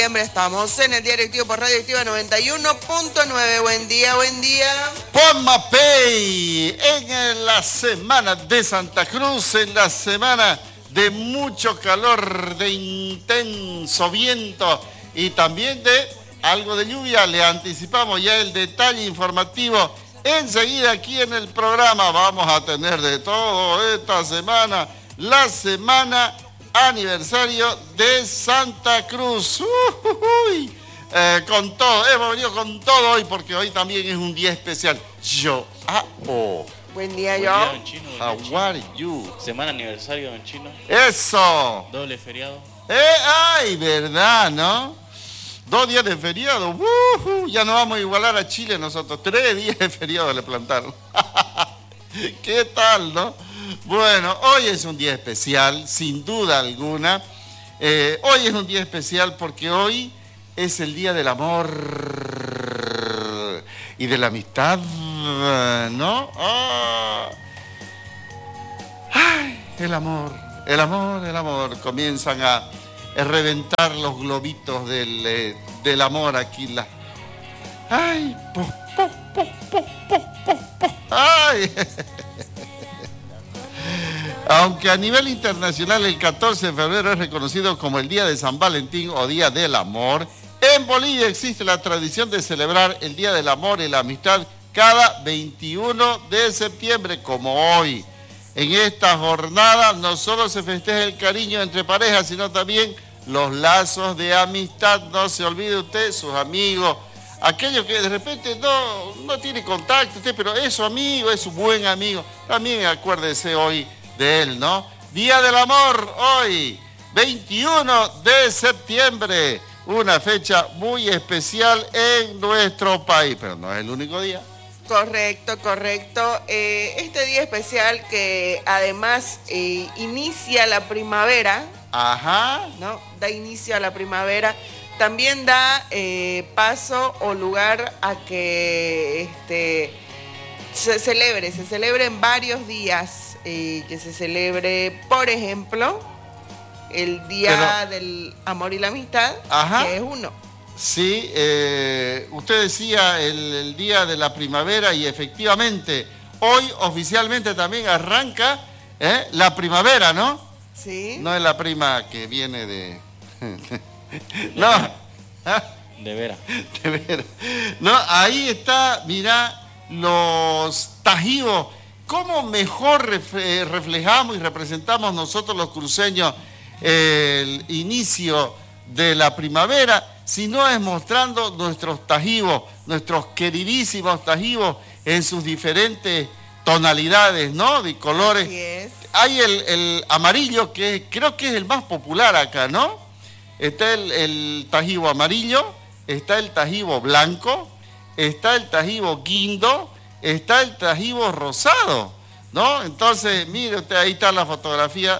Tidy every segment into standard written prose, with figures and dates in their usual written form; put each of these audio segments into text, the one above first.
Estamos en el Día Directivo por Radio Activa 91.9. Buen día, buen día. Pomapey, en la semana de Santa Cruz, en la semana de mucho calor, de intenso viento y también de algo de lluvia. Le anticipamos ya el detalle informativo. Enseguida aquí en el programa vamos a tener de todo esta semana, la semana aniversario de Santa Cruz. Con todo, hemos venido con todo hoy porque hoy también es un día especial. Buen día, Buen yo. día, don Chino. How are you? Semana aniversario, don Chino. ¡Eso! Doble feriado. ¡Ay, verdad, no! 2 días de feriado. Ya no vamos a igualar a Chile nosotros. 3 días de feriado le plantaron. ¿Qué tal, no? Bueno, hoy es un día especial, sin duda alguna. Hoy es un día especial porque hoy es el día del amor y de la amistad, ¿no? ¡Ay! El amor. Comienzan a reventar los globitos del amor aquí. ¡Ay! ¡Ay! Aunque a nivel internacional el 14 de febrero es reconocido como el Día de San Valentín o Día del Amor, en Bolivia existe la tradición de celebrar el Día del Amor y la Amistad cada 21 de septiembre, como hoy. En esta jornada no solo se festeja el cariño entre parejas, sino también los lazos de amistad. No se olvide usted, sus amigos, aquellos que de repente no tiene contacto, pero es su amigo, es su buen amigo. También acuérdese hoy de él, ¿no? Día del Amor, hoy, 21 de septiembre, una fecha muy especial en nuestro país, pero no es el único día. Correcto. Este día especial que además inicia la primavera. Ajá. ¿No? Da inicio a la primavera. También da paso o lugar a que se celebre en varios días. Que se celebre, por ejemplo, el Día del Amor y la Amistad, ajá, que es uno. Sí, usted decía el Día de la Primavera y efectivamente hoy oficialmente también arranca la primavera, ¿no? Sí. No es la prima que viene de... no. De veras. De veras. No, ahí está, mirá, los tajivos. ¿Cómo mejor reflejamos y representamos nosotros los cruceños el inicio de la primavera, si no es mostrando nuestros tajivos, nuestros queridísimos tajivos en sus diferentes tonalidades, ¿no? De colores. Así es. Hay el amarillo, que creo que es el más popular acá, ¿no? Está el tajibo amarillo, está el tajibo blanco, está el tajibo guindo, está el tajibo rosado, ¿no? Entonces, mire usted, ahí está la fotografía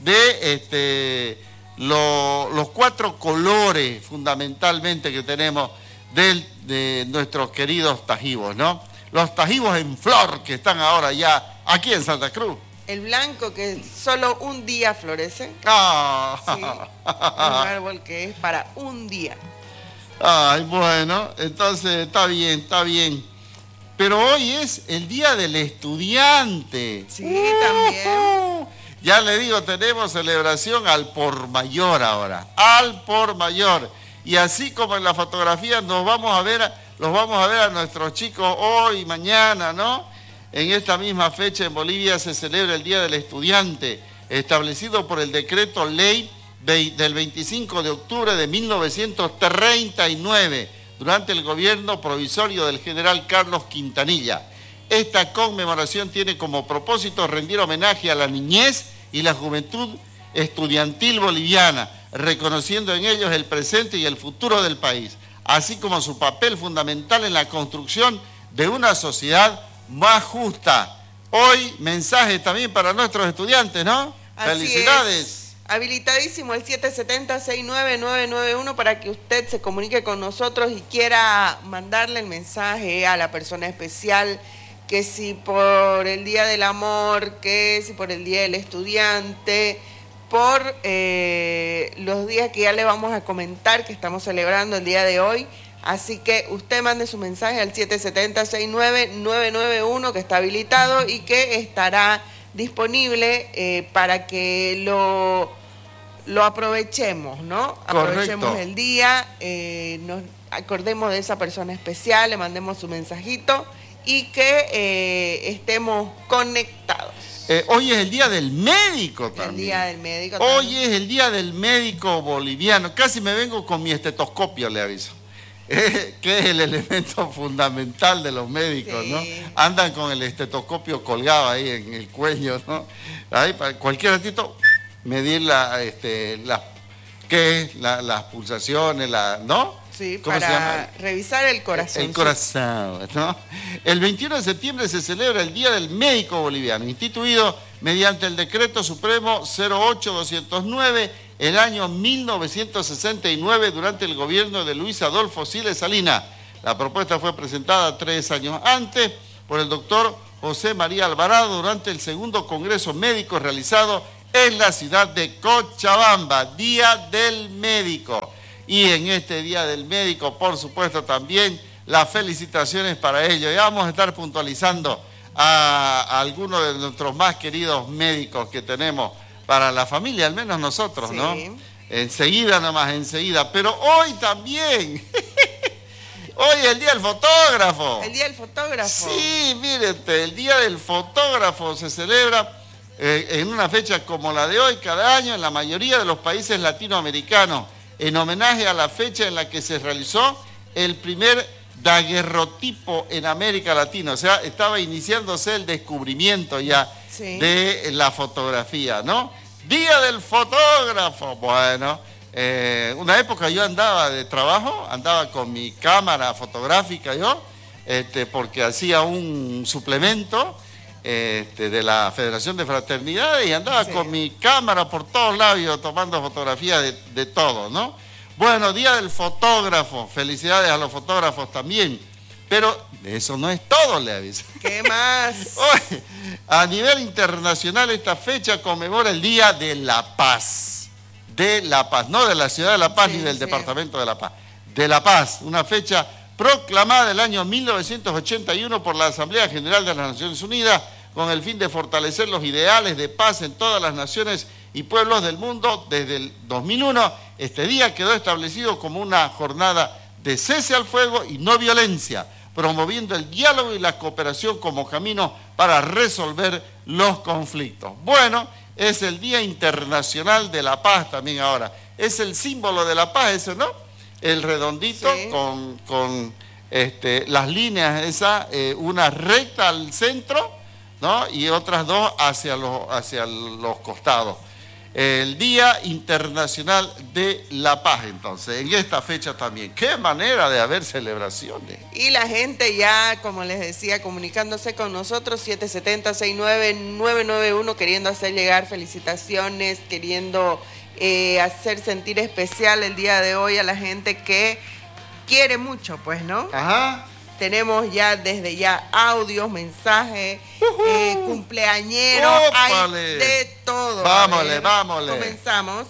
de los 4 colores fundamentalmente que tenemos de nuestros queridos tajibos, ¿no? Los tajibos en flor que están ahora ya aquí en Santa Cruz. El blanco que solo un día florece. Ah. Sí, un árbol que es para un día. Ay, bueno, entonces está bien. Pero hoy es el Día del Estudiante. Sí, también. Ya le digo, tenemos celebración al por mayor ahora. Al por mayor. Y así como en la fotografía los vamos a ver a nuestros chicos hoy, mañana, ¿no? En esta misma fecha en Bolivia se celebra el Día del Estudiante, establecido por el decreto ley del 25 de octubre de 1939. Durante el gobierno provisorio del general Carlos Quintanilla. Esta conmemoración tiene como propósito rendir homenaje a la niñez y la juventud estudiantil boliviana, reconociendo en ellos el presente y el futuro del país, así como su papel fundamental en la construcción de una sociedad más justa. Hoy, mensaje también para nuestros estudiantes, ¿no? Así ¡Felicidades! Es. Habilitadísimo el 770-69991 para que usted se comunique con nosotros y quiera mandarle el mensaje a la persona especial, que si por el Día del Amor, que si por el Día del Estudiante, por los días que ya le vamos a comentar que estamos celebrando el día de hoy. Así que usted mande su mensaje al 770-69-991 que está habilitado y que estará disponible para que lo aprovechemos, ¿no? Correcto. Aprovechemos el día, nos acordemos de esa persona especial, le mandemos su mensajito y que estemos conectados. Hoy es el Día del Médico también. El Día del Médico Hoy también. es el Día del Médico boliviano. Casi me vengo con mi estetoscopio, le aviso. Que es el elemento fundamental de los médicos, Sí. ¿no? Andan con el estetoscopio colgado ahí en el cuello, ¿no? Ahí para cualquier ratito medir las pulsaciones, ¿no? Sí, ¿Cómo se llama? para revisar el corazón. El corazón, ¿no? El 21 de septiembre se celebra el Día del Médico Boliviano, instituido mediante el Decreto Supremo 08209 el año 1969 durante el gobierno de Luis Adolfo Siles Salinas. La propuesta fue presentada 3 años antes por el doctor José María Alvarado durante el segundo Congreso Médico realizado en la ciudad de Cochabamba, Día del Médico. Y en este Día del Médico, por supuesto, también las felicitaciones para ello. Ya vamos a estar puntualizando a algunos de nuestros más queridos médicos que tenemos para la familia, al menos nosotros, Sí. ¿no? Enseguida nomás, enseguida. Pero hoy también, hoy es el Día del Fotógrafo. El Día del Fotógrafo. Sí, mírete, el Día del Fotógrafo se celebra en una fecha como la de hoy cada año en la mayoría de los países latinoamericanos, en homenaje a la fecha en la que se realizó el primer daguerrotipo en América Latina. O sea, estaba iniciándose el descubrimiento ya Sí. de la fotografía, ¿no? Día del Fotógrafo. Bueno, una época yo andaba de trabajo, andaba con mi cámara fotográfica yo, porque hacía un suplemento de la Federación de Fraternidades y andaba Sí. con mi cámara por todos lados yo tomando fotografías de todo, ¿no? Bueno, Día del Fotógrafo, felicidades a los fotógrafos también, pero eso no es todo, le aviso. ¿Qué más? Hoy, a nivel internacional esta fecha conmemora el Día de la Paz, no de la ciudad de La Paz Sí, ni del sí. departamento de La Paz, de La Paz, una fecha proclamada el año 1981 por la Asamblea General de las Naciones Unidas con el fin de fortalecer los ideales de paz en todas las naciones y pueblos del mundo. Desde el 2001, este día quedó establecido como una jornada de cese al fuego y no violencia, promoviendo el diálogo y la cooperación como camino para resolver los conflictos. Bueno, es el Día Internacional de la Paz también ahora. Es el símbolo de la paz, eso, ¿no? El redondito Sí. con las líneas esas, una recta al centro, ¿no? Y otras dos hacia los costados. El Día Internacional de la Paz, entonces, en esta fecha también. ¡Qué manera de haber celebraciones! Y la gente ya, como les decía, comunicándose con nosotros, 770-69-991, queriendo hacer llegar felicitaciones, queriendo hacer sentir especial el día de hoy a la gente que quiere mucho, pues, ¿no? Ajá. Tenemos ya desde ya audios, mensajes, cumpleañeros, hay ¡Ópale! de todo. Vámosle, A ver, vámosle. Comenzamos.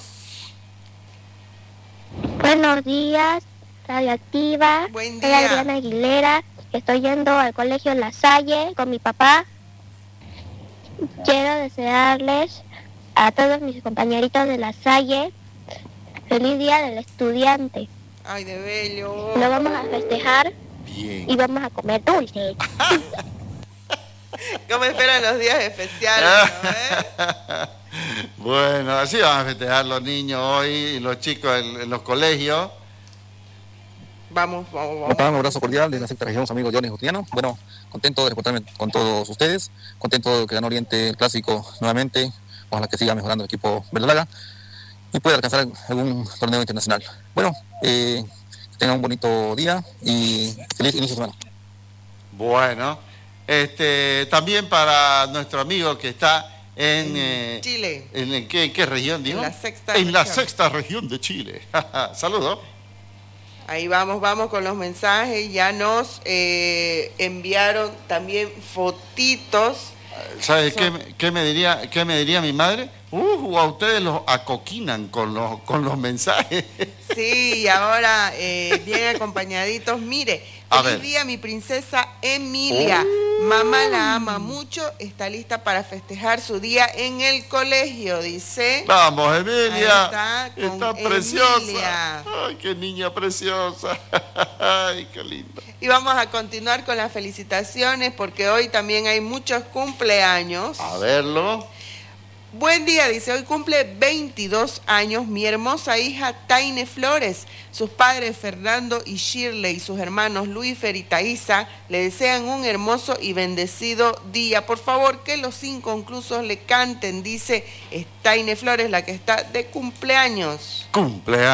Buenos días, Radioactiva. Buen Soy día. Adriana Aguilera. Estoy yendo al colegio La Salle con mi papá. Quiero desearles a todos mis compañeritos de La Salle feliz día del estudiante. Ay, de bello. Lo vamos a festejar Bien. y vamos a comer dulces. ¿Cómo esperan los días especiales? ¿No? Bueno, así van a festejar los niños hoy y los chicos en los colegios. Vamos. Un abrazo cordial de la sexta región, amigos Johnny Justiniano. Bueno, contento de encontrarme con todos ustedes, contento de que ganó Oriente el clásico nuevamente, ojalá que siga mejorando el equipo verdolaga y pueda alcanzar algún torneo internacional. Bueno, que tengan un bonito día y feliz inicio de semana. Bueno, también para nuestro amigo que está en Chile. ¿En qué región, digo? En la sexta En la región. sexta región de Chile. Saludos. Ahí vamos con los mensajes. Ya nos enviaron también fotitos ¿Sabes qué me diría mi madre? A ustedes los acoquinan con los mensajes. Sí, y ahora bien acompañaditos. Mire, feliz día mi princesa Emilia. Mamá la ama mucho, está lista para festejar su día en el colegio, dice. Vamos, Emilia. Ahí está preciosa. Emilia. Ay, qué niña preciosa. Ay, qué lindo. Y vamos a continuar con las felicitaciones porque hoy también hay muchos cumpleaños. A verlo. Buen día, dice, hoy cumple 22 años mi hermosa hija Taine Flores. Sus padres Fernando y Shirley y sus hermanos Luífer y Thaisa le desean un hermoso y bendecido día. Por favor, que los inconclusos le canten, dice Taine Flores, la que está de cumpleaños. Cumpleaños.